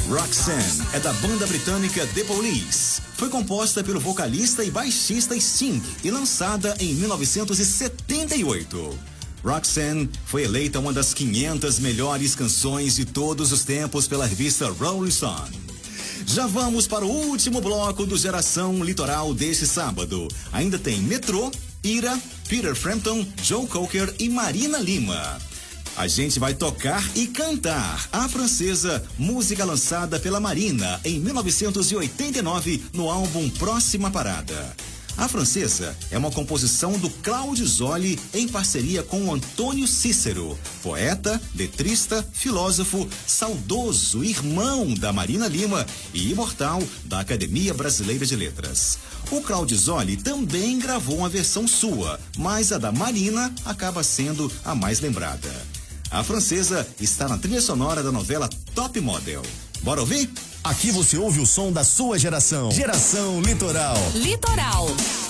Roxanne é da banda britânica The Police. Foi composta pelo vocalista e baixista Sting e lançada em 1978. Roxanne foi eleita uma das 500 melhores canções de todos os tempos pela revista Rolling Stone. Já vamos para o último bloco do Geração Litoral deste sábado. Ainda tem Metrô, Ira, Peter Frampton, Joe Cocker e Marina Lima. A gente vai tocar e cantar A Francesa, música lançada pela Marina em 1989 no álbum Próxima Parada. A Francesa é uma composição do Claudio Zoli em parceria com Antônio Cícero, poeta, letrista, filósofo, saudoso irmão da Marina Lima e imortal da Academia Brasileira de Letras. O Claudio Zoli também gravou uma versão sua, mas a da Marina acaba sendo a mais lembrada. A Francesa está na trilha sonora da novela Top Model. Bora ouvir? Aqui você ouve o som da sua geração. Geração Litoral. Litoral.